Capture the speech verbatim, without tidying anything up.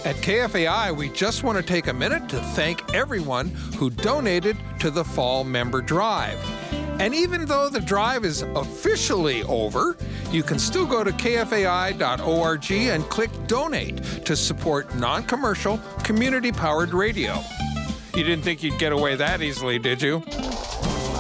At K F A I, we just want to take a minute to thank everyone who donated to the Fall Member Drive. And even though the drive is officially over, you can still go to k f a i dot org and click Donate to support non-commercial, community-powered radio. You didn't think you'd get away that easily, did you?